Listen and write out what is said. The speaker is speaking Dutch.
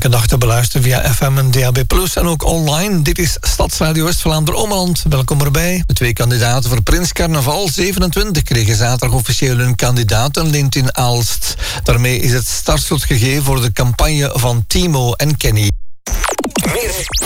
elke dag te beluisteren via FM en DAB+, en ook online. Dit is Stadsradio West-Vlaanderen-Omland. Welkom erbij. De 2 kandidaten voor Prins Carnaval 27 kregen zaterdag officieel hun kandidatenlint in Aalst. Daarmee is het startschot gegeven voor de campagne van Timo en Kenny.